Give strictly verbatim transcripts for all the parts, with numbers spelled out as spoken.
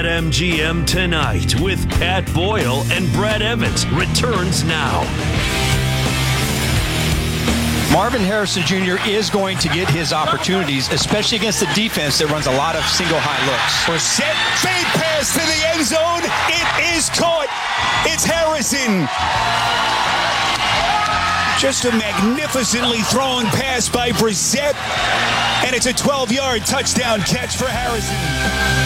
BetMGM Tonight with Pat Boyle and Brad Evans returns now. Marvin Harrison Junior is going to get his opportunities, especially against the defense that runs a lot of single high looks. Brissett, fade pass to the end zone. It is caught. It's Harrison. Just a magnificently thrown pass by Brissett. And it's a twelve-yard touchdown catch for Harrison.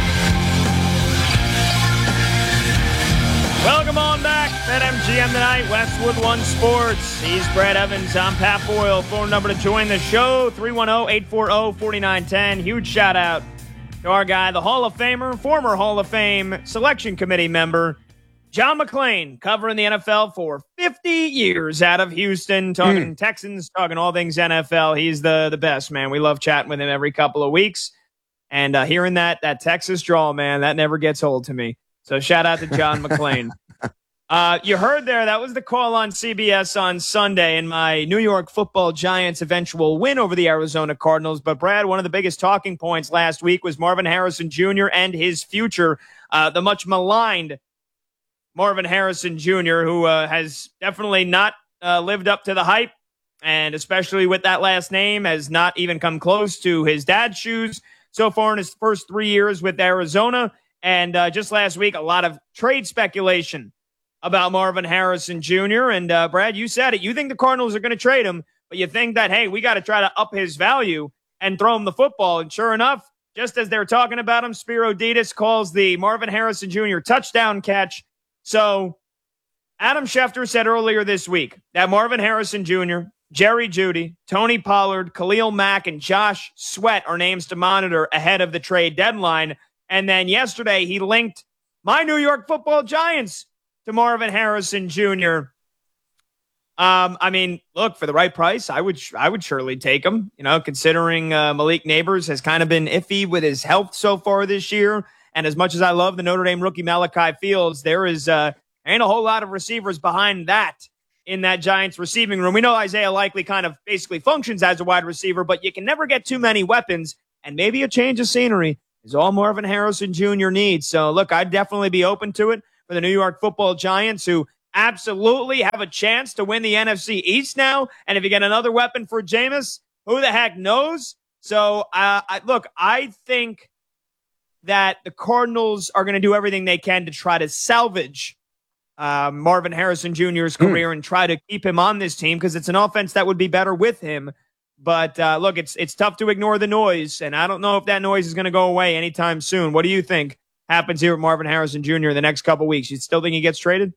Welcome on back. BetMGM Tonight, Westwood One Sports. He's Brad Evans. I'm Pat Boyle. Phone number to join the show, three one zero, eight four zero, four nine one zero. Huge shout out to our guy, the Hall of Famer, former Hall of Fame selection committee member, John McClain, covering the N F L for fifty years out of Houston, talking mm. Texans, talking all things N F L. He's the, the best, man. We love chatting with him every couple of weeks. And uh, hearing that that Texas drawl, man, that never gets old to me. So shout out to John McClain. Uh, you heard there, that was the call on C B S on Sunday in my New York Football Giants' eventual win over the Arizona Cardinals. But, Brad, one of the biggest talking points last week was Marvin Harrison Junior and his future, uh, the much maligned Marvin Harrison Junior, who uh, has definitely not uh, lived up to the hype, and especially with that last name, has not even come close to his dad's shoes so far in his first three years with Arizona. And uh, just last week, a lot of trade speculation about Marvin Harrison Junior And, uh, Brad, you said it. You think the Cardinals are going to trade him, but you think that, hey, we got to try to up his value and throw him the football. And sure enough, just as they're talking about him, Spiro Dedes calls the Marvin Harrison Junior touchdown catch. So Adam Schefter said earlier this week that Marvin Harrison Junior, Jerry Jeudy, Tony Pollard, Khalil Mack, and Josh Sweat are names to monitor ahead of the trade deadline. And then yesterday, he linked my New York Football Giants to Marvin Harrison Junior Um, I mean, look, for the right price, I would I would surely take him. You know, considering uh, Malik Neighbors has kind of been iffy with his health so far this year, and as much as I love the Notre Dame rookie Malachi Fields, there is uh, ain't a whole lot of receivers behind that in that Giants receiving room. We know Isaiah Likely kind of basically functions as a wide receiver, but you can never get too many weapons, and maybe a change of scenery is all Marvin Harrison Junior needs. So, look, I'd definitely be open to it for the New York Football Giants, who absolutely have a chance to win the N F C East now. And if you get another weapon for Jameis, who the heck knows? So, uh, I, look, I think that the Cardinals are going to do everything they can to try to salvage uh, Marvin Harrison Junior's career mm. and try to keep him on this team, because it's an offense that would be better with him. But, uh, look, it's it's tough to ignore the noise, and I don't know if that noise is going to go away anytime soon. What do you think happens here with Marvin Harrison Junior in the next couple weeks? You still think he gets traded?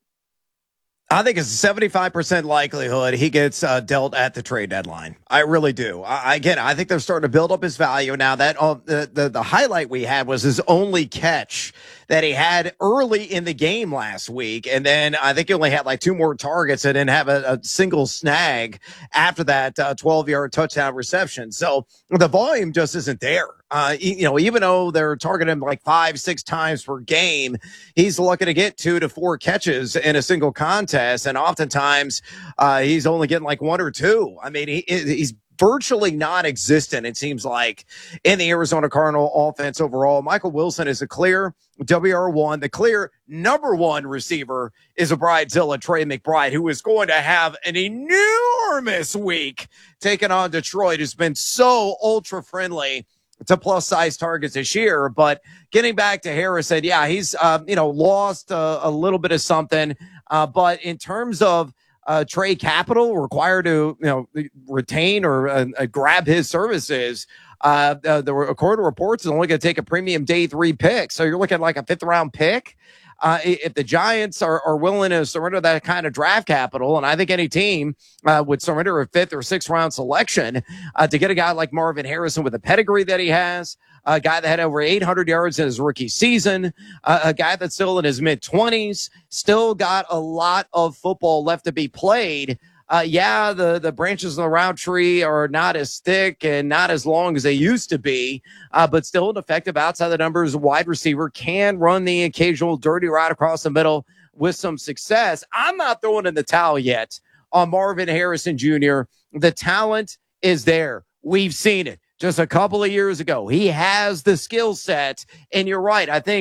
I think it's a seventy-five percent likelihood he gets uh, dealt at the trade deadline. I really do. I, again, I think they're starting to build up his value now. That uh, the, the the highlight we had was his only catch that he had early in the game last week, and then I think he only had like two more targets and didn't have a, a single snag after that uh, twelve-yard touchdown reception. So the volume just isn't there. Uh, you know, even though they're targeting him like five, six times per game, he's lucky to get two to four catches in a single contest. And oftentimes, uh, he's only getting like one or two. I mean, he, he's virtually non-existent, it seems like, in the Arizona Cardinal offense overall. Michael Wilson is a clear W R one. The clear number one receiver is a Bridezilla, Trey McBride, who is going to have an enormous week taking on Detroit, who's been so ultra-friendly to plus size targets this year. But getting back to Harrison, yeah, he's, uh, you know, lost uh, a little bit of something. Uh, but in terms of uh, trade capital required to, you know, retain or uh, uh, grab his services, uh, uh, the according to reports is only going to take a premium day three pick. So you're looking at like a fifth round pick. Uh, if the Giants are, are willing to surrender that kind of draft capital, and I think any team uh, would surrender a fifth or sixth round selection uh, to get a guy like Marvin Harrison with the pedigree that he has, a guy that had over eight hundred yards in his rookie season, uh, a guy that's still in his mid-twenties, still got a lot of football left to be played. Uh, yeah, the, the branches on the route tree are not as thick and not as long as they used to be, uh, but still an effective outside the numbers wide receiver, can run the occasional dirty route across the middle with some success. I'm not throwing in the towel yet on Marvin Harrison Junior The talent is there. We've seen it just a couple of years ago. He has the skill set, and you're right. I think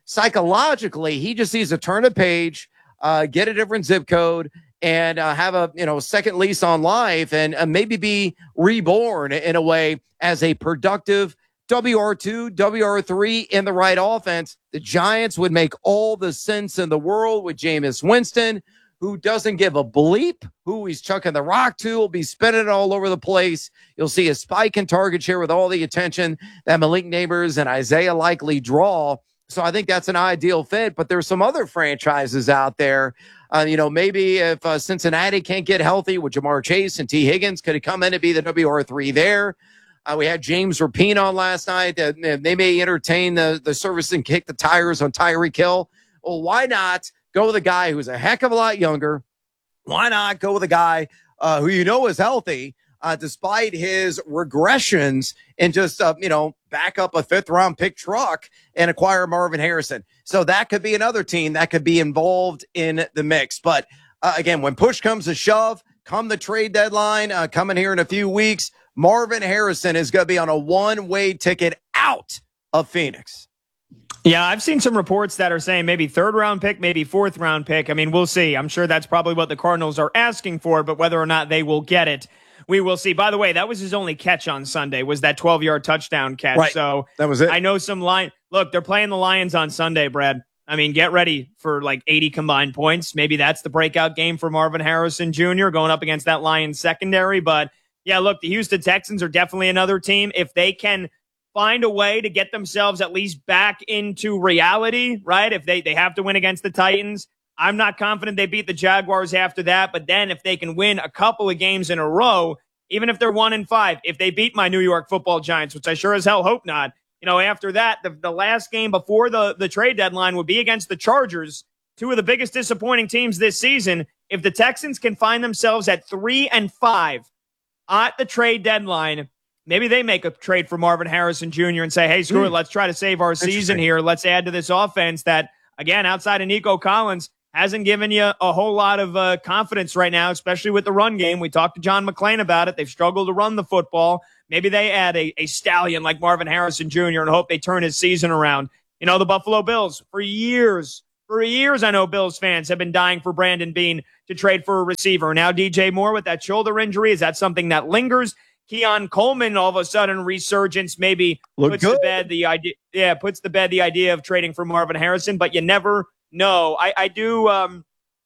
psychologically, he just needs to turn a page, uh, get a different zip code, and uh, have a you know second lease on life, and uh, maybe be reborn in a way as a productive W R two, W R three in the right offense. The Giants would make all the sense in the world with Jameis Winston, who doesn't give a bleep who he's chucking the rock to, will be spinning it all over the place. You'll see a spike in target share with all the attention that Malik Neighbors and Isaiah likely draw. So I think that's an ideal fit, but there's some other franchises out there. Uh, you know, maybe if uh, Cincinnati can't get healthy with Jamar Chase and T. Higgins, could it come in to be the W R three there? Uh, we had James Rapine on last night. Uh, they may entertain the, the service and kick the tires on Tyreek Hill. Well, why not go with a guy who's a heck of a lot younger? Why not go with a guy uh, who you know is healthy, uh, despite his regressions, and just, uh, you know, back up a fifth round pick truck and acquire Marvin Harrison? So that could be another team that could be involved in the mix. But uh, again, when push comes to shove, come the trade deadline, uh, coming here in a few weeks, Marvin Harrison is going to be on a one-way ticket out of Phoenix. Yeah, I've seen some reports that are saying maybe third round pick, maybe fourth round pick. I mean, we'll see. I'm sure that's probably what the Cardinals are asking for, but whether or not they will get it, we will see. By the way, that was his only catch on Sunday, was that twelve-yard touchdown catch. Right. So that was it. I know some line. Look, they're playing the Lions on Sunday, Brad. I mean, get ready for like eighty combined points. Maybe that's the breakout game for Marvin Harrison Junior going up against that Lions secondary. But yeah, look, the Houston Texans are definitely another team. If they can find a way to get themselves at least back into reality, right? If they, they have to win against the Titans, I'm not confident they beat the Jaguars after that. But then if they can win a couple of games in a row, even if they're one and five, if they beat my New York Football Giants, which I sure as hell hope not, you know, after that, the, the last game before the, the trade deadline would be against the Chargers, two of the biggest disappointing teams this season. If the Texans can find themselves at three and five at the trade deadline, maybe they make a trade for Marvin Harrison Junior and say, hey, screw mm. it, let's try to save our season here. Let's add to this offense that, again, outside of Nico Collins, hasn't given you a whole lot of uh, confidence right now, especially with the run game. We talked to John McClain about it. They've struggled to run the football. Maybe they add a, a stallion like Marvin Harrison Junior and hope they turn his season around. You know, the Buffalo Bills, for years, for years, I know Bills fans have been dying for Brandon Beane to trade for a receiver. Now D J Moore with that shoulder injury, is that something that lingers? Keon Coleman, all of a sudden, resurgence maybe Look puts good. to bed the idea. Yeah, puts to bed the idea of trading for Marvin Harrison, but you never know. I, I do. Um,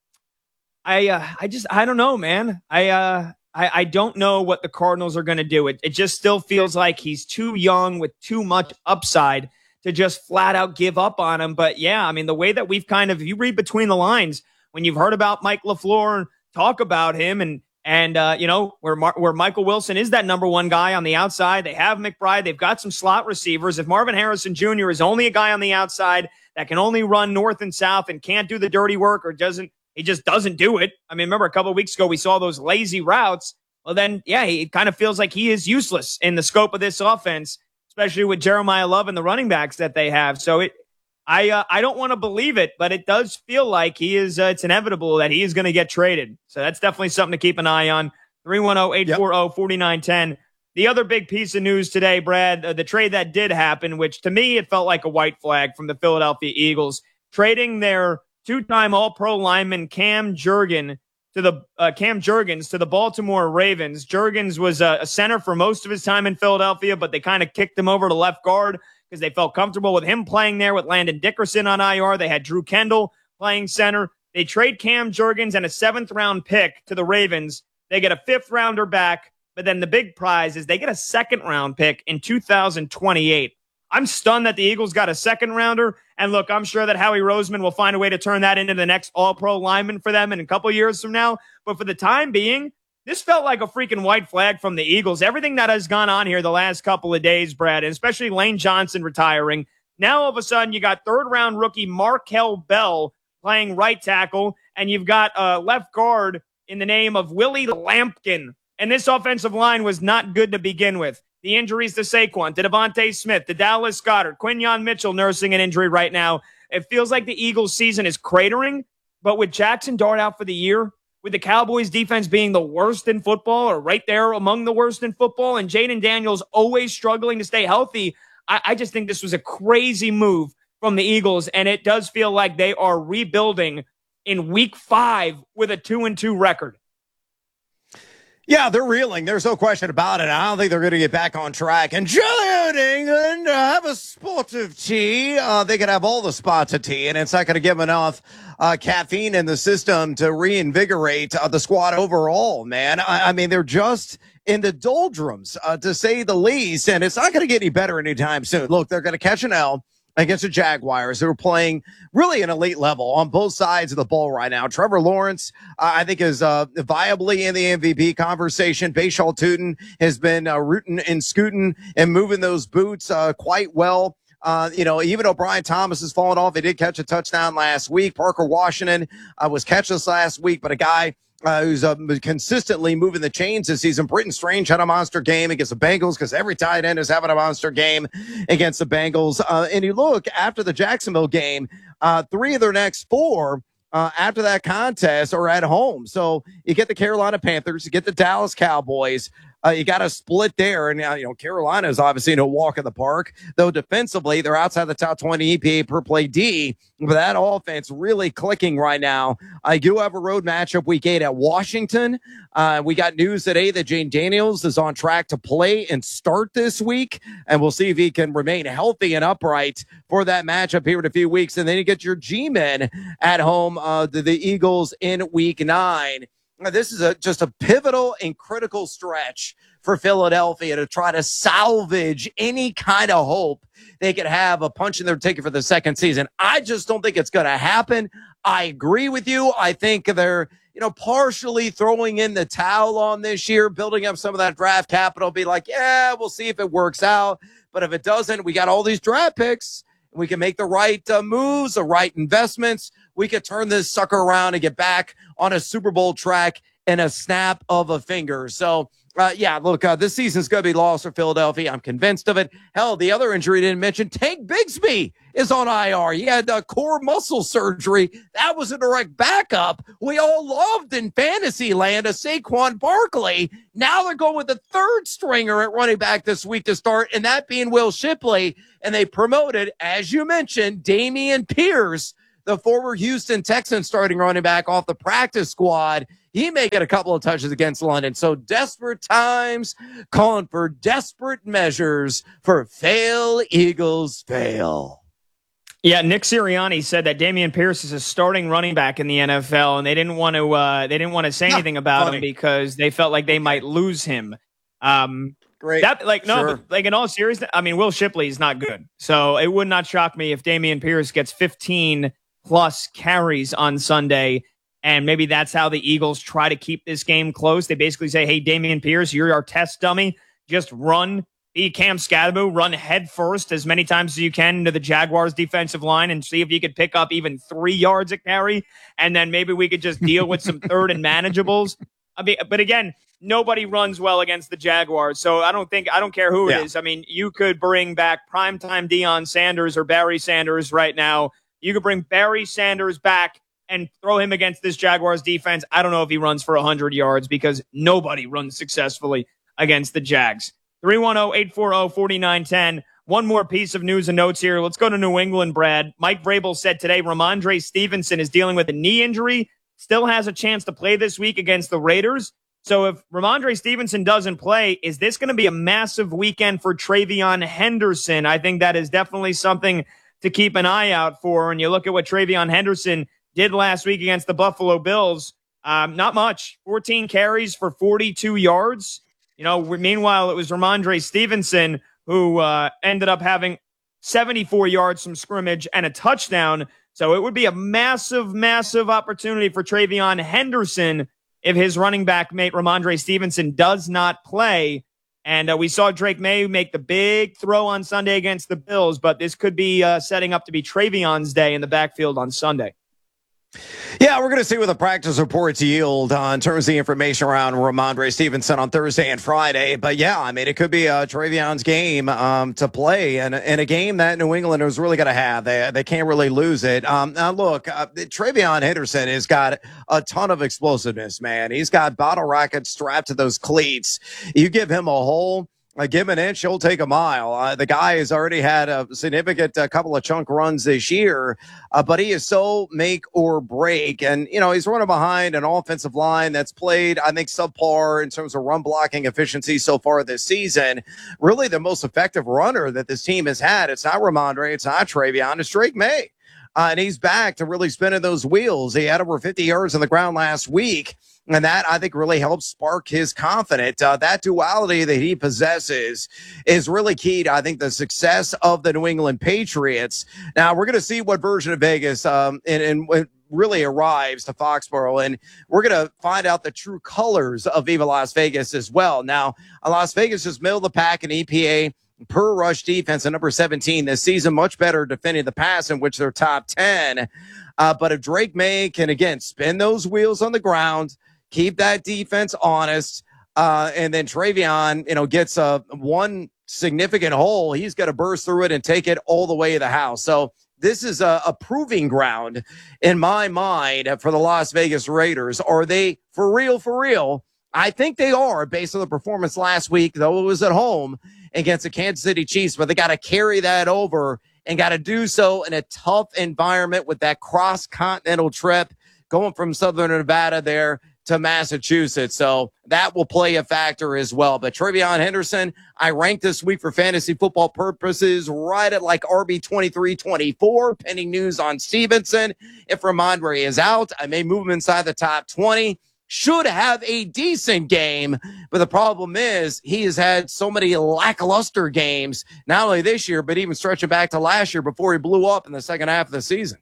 I uh, I just I don't know, man. I uh I, I don't know what the Cardinals are going to do. It it just still feels like he's too young with too much upside to just flat out give up on him. But yeah, I mean, the way that we've kind of, you read between the lines when you've heard about Mike LaFleur talk about him and. And, uh, you know, where Mar- where Michael Wilson is that number one guy on the outside. They have McBride. They've got some slot receivers. If Marvin Harrison Junior is only a guy on the outside that can only run north and south and can't do the dirty work or doesn't, he just doesn't do it. I mean, remember a couple of weeks ago, we saw those lazy routes. Well, then, yeah, he, it kind of feels like he is useless in the scope of this offense, especially with Jeremiah Love and the running backs that they have. So it, I uh, I don't want to believe it, but it does feel like he is. Uh, it's inevitable that he is going to get traded. So that's definitely something to keep an eye on. three one zero, eight four zero, four nine one zero. The other big piece of news today, Brad, uh, the trade that did happen, which to me it felt like a white flag from the Philadelphia Eagles, trading their two-time All-Pro lineman Cam Jurgens to the uh, Cam Jurgens to the Baltimore Ravens. Jurgens was uh, a center for most of his time in Philadelphia, but they kind of kicked him over to left guard because they felt comfortable with him playing there with Landon Dickerson on I R. They had Drew Kendall playing center. They trade Cam Jurgens and a seventh round pick to the Ravens. They get a fifth rounder back, but then the big prize is they get a second round pick in two thousand twenty-eight. I'm stunned that the Eagles got a second rounder. And look, I'm sure that Howie Roseman will find a way to turn that into the next all-pro lineman for them in a couple years from now. But for the time being, this felt like a freaking white flag from the Eagles. Everything that has gone on here the last couple of days, Brad, and especially Lane Johnson retiring. Now, all of a sudden, you got third-round rookie Markel Bell playing right tackle, and you've got a left guard in the name of Willie Lampkin. And this offensive line was not good to begin with. The injuries to Saquon, to Devontae Smith, to Dallas Goedert, Quinyon Mitchell nursing an injury right now. It feels like the Eagles' season is cratering, but with Jackson Dart out for the year, with the Cowboys defense being the worst in football or right there among the worst in football, and Jaden Daniels always struggling to stay healthy, I, I just think this was a crazy move from the Eagles, and it does feel like they are rebuilding in week five with a two and two record. Yeah, they're reeling. There's no question about it. I don't think they're going to get back on track. And Giant England, uh, have a spot of tea. Uh, they could have all the spots of tea, and it's not going to give enough uh, caffeine in the system to reinvigorate uh, the squad overall, man. I, I mean, they're just in the doldrums, uh, to say the least, and it's not going to get any better anytime soon. Look, they're going to catch an L against the Jaguars, who are playing really an elite level on both sides of the ball right now. Trevor Lawrence, uh, I think, is uh, viably in the M V P conversation. Bashaw Tootin has been uh, rooting and scooting and moving those boots uh, quite well. Uh, you know, even though Brian Thomas has fallen off, he did catch a touchdown last week. Parker Washington uh, was catchless last week, but a guy Uh, who's uh, consistently moving the chains this season. Britton Strange had a monster game against the Bengals because every tight end is having a monster game against the Bengals. Uh, and you look after the Jacksonville game, uh, three of their next four uh, after that contest are at home. So you get the Carolina Panthers, you get the Dallas Cowboys. Uh, you got to split there. And, uh, you know, Carolina is obviously no walk in the park, though defensively they're outside the top twenty E P A per play D. But that offense really clicking right now. I do have a road matchup week eight at Washington. Uh, we got news today that Jane Daniels is on track to play and start this week. And we'll see if he can remain healthy and upright for that matchup here in a few weeks. And then you get your G-men at home, uh, the, the Eagles in week nine. This is a, just a pivotal and critical stretch for Philadelphia to try to salvage any kind of hope they could have a punch in their ticket for the second season. I just don't think it's going to happen. I agree with you. I think they're, you know, partially throwing in the towel on this year, building up some of that draft capital, be like, yeah, we'll see if it works out. But if it doesn't, we got all these draft picks. We can make the right uh, moves, the right investments. We could turn this sucker around and get back on a Super Bowl track in a snap of a finger. So, uh, yeah, look, uh, this season's going to be lost for Philadelphia. I'm convinced of it. Hell, the other injury I didn't mention, Tank Bigsby is on I R. He had uh, core muscle surgery. That was a direct backup. We all loved in fantasy land a Saquon Barkley. Now they're going with the third stringer at running back this week to start, and that being Will Shipley. And they promoted, as you mentioned, Dameon Pierce, the former Houston Texans starting running back, off the practice squad. He may get a couple of touches against London. So desperate times calling for desperate measures for fail, Eagles, fail. Yeah, Nick Sirianni said that Dameon Pierce is a starting running back in the N F L, and they didn't want to uh, they didn't want to say anything about funny. him because they felt like they might lose him. Um, Great. That like no, Sure. but like in all seriousness, I mean, Will Shipley is not good, so it would not shock me if Dameon Pierce gets fifteen plus carries on Sunday, and maybe that's how the Eagles try to keep this game close. They basically say, "Hey, Dameon Pierce, you're our test dummy. Just run." Be Cam Scadaboo, run head first as many times as you can into the Jaguars defensive line and see if you could pick up even three yards a carry. And then maybe we could just deal with some third and manageables. I mean, but again, nobody runs well against the Jaguars. So I don't think, I don't care who Yeah. it is. I mean, you could bring back primetime Deion Sanders or Barry Sanders right now. You could bring Barry Sanders back and throw him against this Jaguars defense. I don't know if he runs for one hundred yards because nobody runs successfully against the Jags. three one zero, eight four zero, four nine one zero. One more piece of news and notes here. Let's go to New England, Brad. Mike Vrabel said today Ramondre Stevenson is dealing with a knee injury, still has a chance to play this week against the Raiders. So if Ramondre Stevenson doesn't play, is this going to be a massive weekend for TreVeyon Henderson? I think that is definitely something to keep an eye out for. And you look at what TreVeyon Henderson did last week against the Buffalo Bills. Um, not much. fourteen carries for forty-two yards. You know, meanwhile, it was Ramondre Stevenson who uh, ended up having seventy-four yards from scrimmage and a touchdown. So it would be a massive, massive opportunity for TreVeyon Henderson if his running back mate Ramondre Stevenson does not play. And uh, we saw Drake May make the big throw on Sunday against the Bills, but this could be uh, setting up to be TreVeyon's day in the backfield on Sunday. Yeah, we're going to see what the practice reports yield uh, in terms of the information around Ramondre Stevenson on Thursday and Friday. But yeah, I mean, it could be uh, TreVeyon's game um, to play, and, and a game that New England is really going to have. They they can't really lose it. Um, now, look, uh, TreVeyon Henderson has got a ton of explosiveness, man. He's got bottle rockets strapped to those cleats. You give him a hole, Uh, give him an inch, he'll take a mile. Uh, the guy has already had a significant uh, couple of chunk runs this year, uh, but he is so make or break. And, you know, he's running behind an offensive line that's played, I think, subpar in terms of run blocking efficiency so far this season. Really the most effective runner that this team has had. It's not Ramondre, it's not Travion, it's Drake May. Uh, and he's back to really spinning those wheels. He had over fifty yards on the ground last week. And that, I think, really helps spark his confidence. Uh, that duality that he possesses is really key to, I think, the success of the New England Patriots. Now, we're going to see what version of Vegas um, and, and what really arrives to Foxborough, and we're going to find out the true colors of Viva Las Vegas as well. Now, Las Vegas is middle of the pack in E P A per rush defense at number seventeen this season, much better defending the pass, in which they're top ten. Uh, but if Drake May can, again, spin those wheels on the ground, keep that defense honest, uh, and then Travion, you know, gets a one significant hole, he's got to burst through it and take it all the way to the house. So this is a, a proving ground in my mind for the Las Vegas Raiders. Are they for real, for real? I think they are, based on the performance last week, though it was at home against the Kansas City Chiefs, but they got to carry that over and got to do so in a tough environment with that cross-continental trip going from Southern Nevada there to Massachusetts. So that will play a factor as well. But Travion Henderson, I ranked this week for fantasy football purposes right at like R B twenty-three twenty-four, pending news on Stevenson. If Ramondre is out, I may move him inside the top twenty. Should have a decent game, but the problem is he has had so many lackluster games, not only this year, but even stretching back to last year before he blew up in the second half of the season.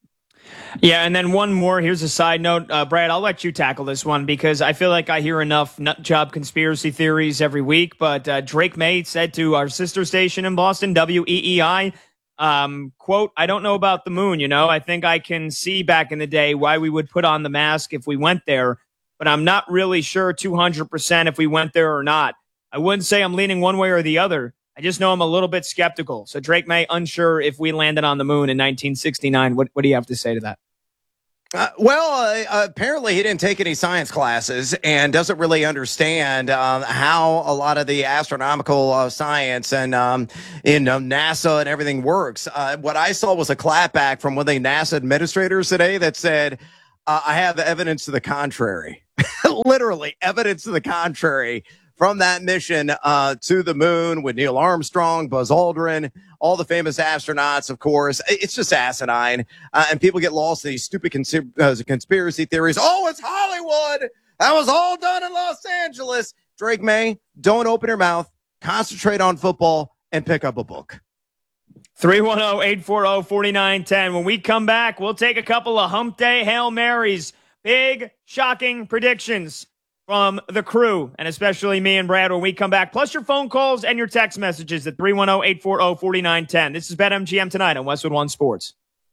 Yeah, and then one more. Here's a side note. Uh, Brad, I'll let you tackle this one because I feel like I hear enough nut job conspiracy theories every week. But uh, Drake May said to our sister station in Boston, W E E I, um, quote, I don't know about the moon, you know. I think I can see back in the day why we would put on the mask if we went there. But I'm not really sure two hundred percent if we went there or not. I wouldn't say I'm leaning one way or the other. I just know I'm a little bit skeptical. So Drake May, unsure if we landed on the moon in nineteen sixty-nine. What, what do you have to say to that? Uh, well, uh, apparently he didn't take any science classes and doesn't really understand uh, how a lot of the astronomical uh, science and um, in um, NASA and everything works. Uh, what I saw was a clapback from one of the NASA administrators today that said, uh, I have evidence to the contrary. Literally evidence to the contrary from that mission uh, to the moon with Neil Armstrong, Buzz Aldrin, all the famous astronauts, of course. It's just asinine. Uh, and people get lost in these stupid cons- uh, conspiracy theories. Oh, it's Hollywood. That was all done in Los Angeles. Drake May, don't open your mouth. Concentrate on football and pick up a book. three one zero, eight four zero, four nine one zero. When we come back, we'll take a couple of hump day Hail Marys. Big, shocking predictions from the crew, and especially me and Brad when we come back, plus your phone calls and your text messages at three one zero, eight four zero, four nine one zero. This is BetMGM tonight on Westwood One Sports.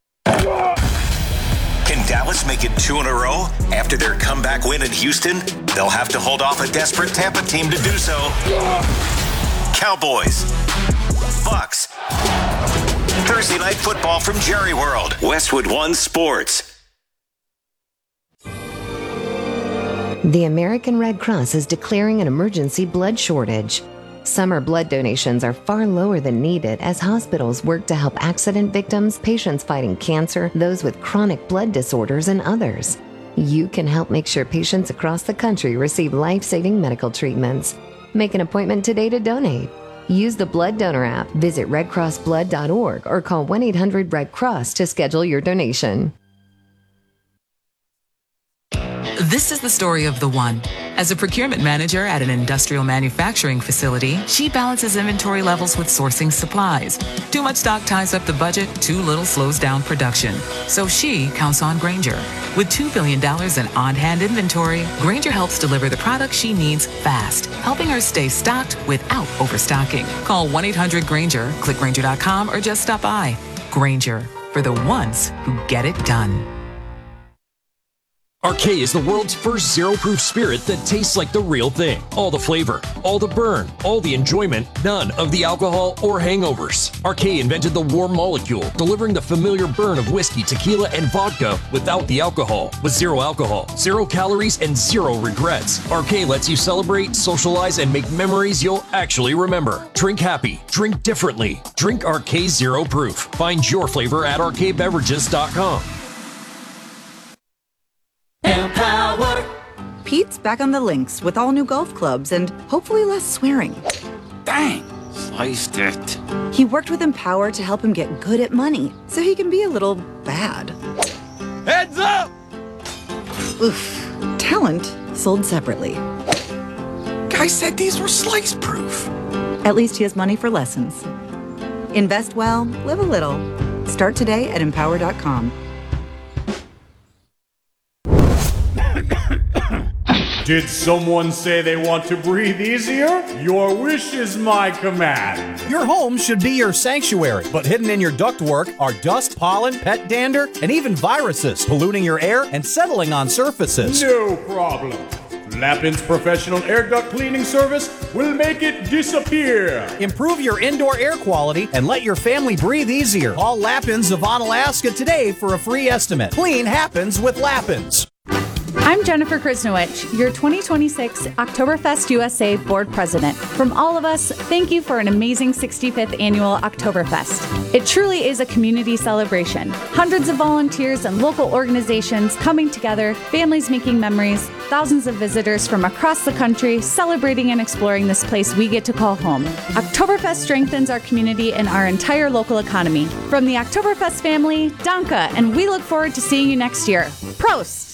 Can Dallas make it two in a row? After their comeback win in Houston, they'll have to hold off a desperate Tampa team to do so. Cowboys. Bucks. Thursday night football from Jerry World. Westwood One Sports. The American Red Cross is declaring an emergency blood shortage. Summer blood donations are far lower than needed as hospitals work to help accident victims, patients fighting cancer, those with chronic blood disorders, and others. You can help make sure patients across the country receive life-saving medical treatments. Make an appointment today to donate. Use the Blood Donor app, visit red cross blood dot org, or call one eight hundred red cross to schedule your donation. This is the story of the one. As a procurement manager at an industrial manufacturing facility, she balances inventory levels with sourcing supplies. Too much stock ties up the budget, too little slows down production. So she counts on Grainger. With two billion dollars in on-hand inventory, Grainger helps deliver the product she needs fast, helping her stay stocked without overstocking. Call one eight hundred Grainger, click Grainger dot com, or just stop by. Grainger, for the ones who get it done. Arcade is the world's first zero-proof spirit that tastes like the real thing. All the flavor, all the burn, all the enjoyment, none of the alcohol or hangovers. Arcade invented the warm molecule, delivering the familiar burn of whiskey, tequila, and vodka without the alcohol. With zero alcohol, zero calories, and zero regrets. Arcade lets you celebrate, socialize, and make memories you'll actually remember. Drink happy. Drink differently. Drink Arcade Zero Proof. Find your flavor at arcade beverages dot com. Empower. Pete's back on the links with all new golf clubs and hopefully less swearing. Dang, sliced it. He worked with Empower to help him get good at money so he can be a little bad. Heads up! Oof. Talent sold separately. Guy said these were slice proof. At least he has money for lessons. Invest well, live a little. Start today at empower dot com. Did someone say they want to breathe easier? Your wish is my command. Your home should be your sanctuary, but hidden in your ductwork are dust, pollen, pet dander, and even viruses polluting your air and settling on surfaces. No problem. Lappin's professional air duct cleaning service will make it disappear. Improve your indoor air quality and let your family breathe easier. Call Lappin's of Onalaska today for a free estimate. Clean happens with Lappin's. I'm Jennifer Krisnowicz, your twenty twenty-six Oktoberfest U S A Board President. From all of us, thank you for an amazing sixty-fifth Annual Oktoberfest. It truly is a community celebration. Hundreds of volunteers and local organizations coming together, families making memories, thousands of visitors from across the country celebrating and exploring this place we get to call home. Oktoberfest strengthens our community and our entire local economy. From the Oktoberfest family, Danke, and we look forward to seeing you next year. Prost!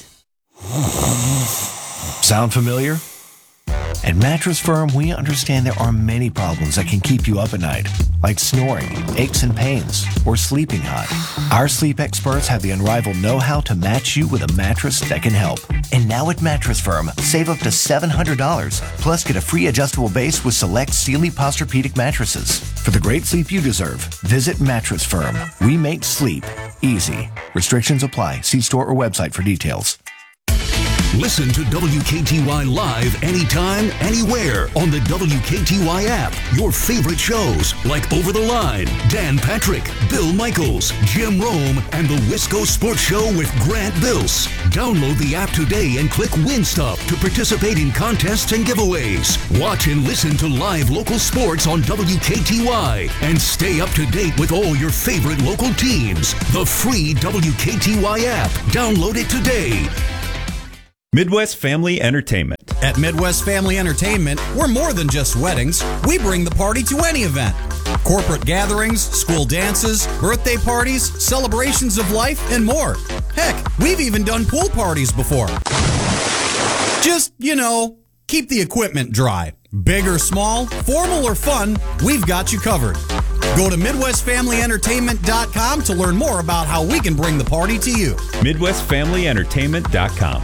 Sound familiar? At Mattress Firm, we understand there are many problems that can keep you up at night, like snoring, aches and pains, or sleeping hot. Our sleep experts have the unrivaled know-how to match you with a mattress that can help. And now at Mattress Firm, save up to seven hundred dollars, plus get a free adjustable base with select Sealy Posturepedic mattresses. For the great sleep you deserve, visit Mattress Firm. We make sleep easy. Restrictions apply. See store or website for details. Listen to W K T Y live anytime, anywhere on the W K T Y app. Your favorite shows like Over the Line, Dan Patrick, Bill Michaels, Jim Rome, and the Wisco Sports Show with Grant Bills. Download the app today and click Win Stuff to participate in contests and giveaways. Watch and listen to live local sports on W K T Y and stay up to date with all your favorite local teams. The free W K T Y app. Download it today. Midwest Family Entertainment. At Midwest Family Entertainment, we're more than just weddings. We bring the party to any event. Corporate gatherings, school dances, birthday parties, celebrations of life, and more. Heck, we've even done pool parties before. Just, you know, keep the equipment dry. Big or small, formal or fun, we've got you covered. Go to Midwest Family Entertainment dot com to learn more about how we can bring the party to you. Midwest Family Entertainment dot com.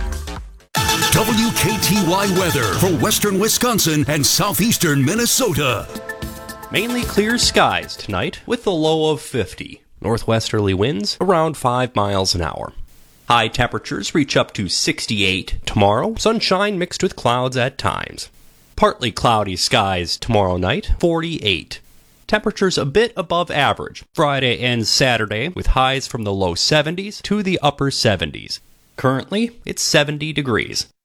W K T Y weather for western Wisconsin and southeastern Minnesota. Mainly clear skies tonight with a low of fifty. Northwesterly winds around five miles an hour. High temperatures reach up to sixty-eight tomorrow. Sunshine mixed with clouds at times. Partly cloudy skies tomorrow night, forty-eight. Temperatures a bit above average Friday and Saturday with highs from the low seventies to the upper seventies. Currently, it's seventy degrees.